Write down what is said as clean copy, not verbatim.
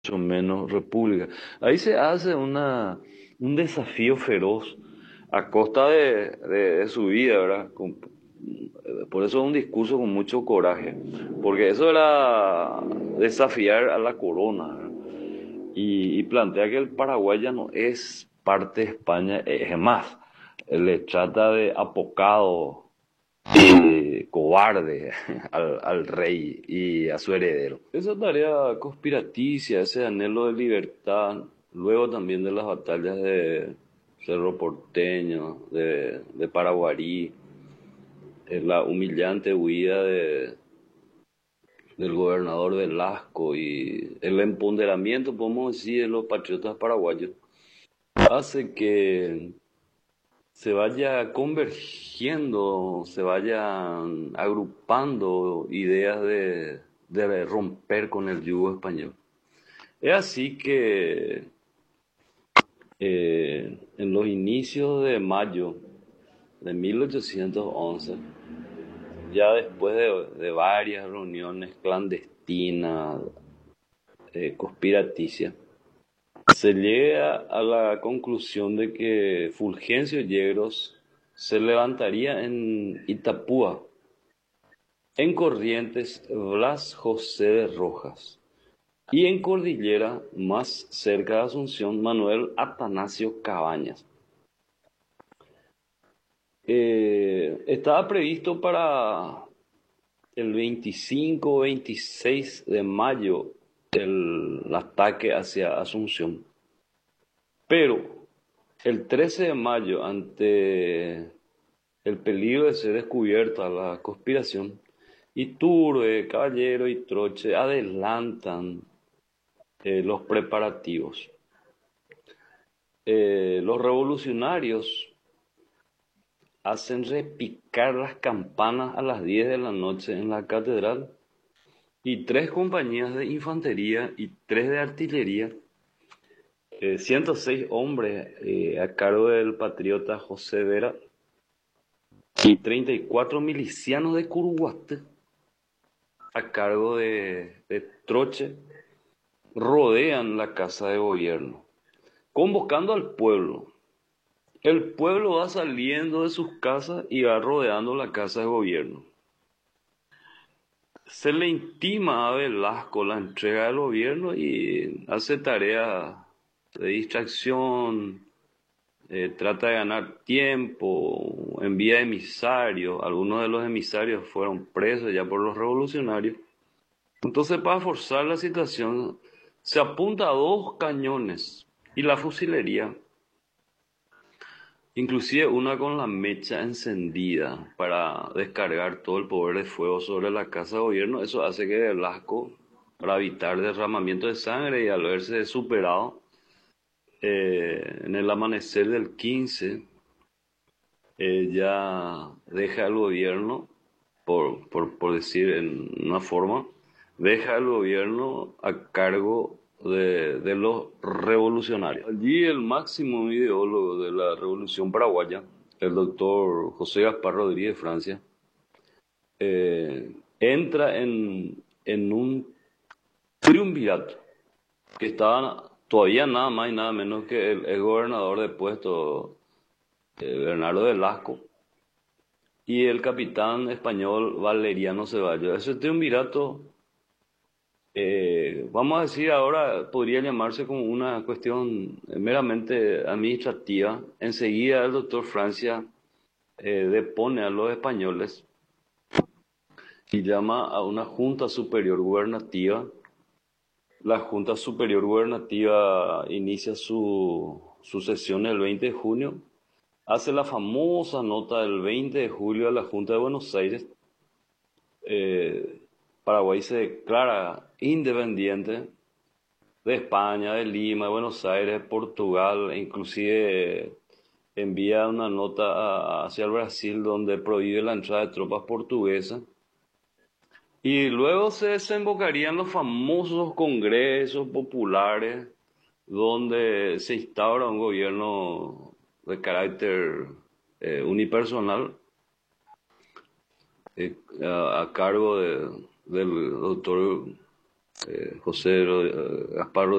mucho menos república. Ahí se hace un desafío feroz a costa de su vida, ¿verdad? Por eso es un discurso con mucho coraje, porque eso era desafiar a la corona, ¿verdad? Y plantea que el Paraguay ya no es parte de España, es más, le trata de apocado cobarde al rey y a su heredero. Esa tarea conspiraticia, ese anhelo de libertad, luego también de las batallas de Cerro Porteño, de Paraguarí, la humillante huida del gobernador Velasco y el empoderamiento, podemos decir, de los patriotas paraguayos, hace que se vaya convergiendo, se vayan agrupando ideas de romper con el yugo español. Es así que en los inicios de mayo de 1811, ya después de varias reuniones clandestinas, conspiraticias, se llega a la conclusión de que Fulgencio Yegros se levantaría en Itapúa, en Corrientes Blas José de Rojas y en Cordillera, más cerca de Asunción, Manuel Atanasio Cabañas. Estaba previsto para el 25 o 26 de mayo el ataque hacia Asunción, pero el 13 de mayo, ante el peligro de ser descubierta la conspiración, Iturbe, Caballero y Troche adelantan los preparativos. Los revolucionarios hacen repicar las campanas a las 10 de la noche en la catedral y tres compañías de infantería y tres de artillería, 106 hombres a cargo del patriota José Vera y 34 milicianos de Curuguaté a cargo de Troche, rodean la casa de gobierno, convocando al pueblo. El pueblo va saliendo de sus casas y va rodeando la casa de gobierno. Se le intima a Velasco la entrega del gobierno y hace tareas de distracción, trata de ganar tiempo, envía emisarios. Algunos de los emisarios fueron presos ya por los revolucionarios. Entonces, para forzar la situación, se apunta a dos cañones y la fusilería, inclusive una con la mecha encendida para descargar todo el poder de fuego sobre la casa de gobierno. Eso hace que Velasco, para evitar derramamiento de sangre y al verse superado, en el amanecer del 15, ya deja el gobierno, por decir en una forma, deja el gobierno a cargo de los revolucionarios. Allí el máximo ideólogo de la Revolución Paraguaya, el doctor José Gaspar Rodríguez Francia, entra en un triunvirato que estaba todavía nada más y nada menos que el gobernador de puesto, Bernardo Velasco, y el capitán español Valeriano Ceballos. Ese triunvirato, vamos a decir ahora, podría llamarse como una cuestión meramente administrativa. Enseguida el doctor Francia depone a los españoles y llama a una Junta Superior Gubernativa. La Junta Superior Gubernativa inicia su sesión el 20 de junio, hace la famosa nota del 20 de julio a la Junta de Buenos Aires. Paraguay se declara independiente de España, de Lima, de Buenos Aires, de Portugal, e inclusive envía una nota hacia el Brasil donde prohíbe la entrada de tropas portuguesas. Y luego se desembocarían los famosos congresos populares donde se instaura un gobierno de carácter unipersonal, a cargo del doctor Gaspar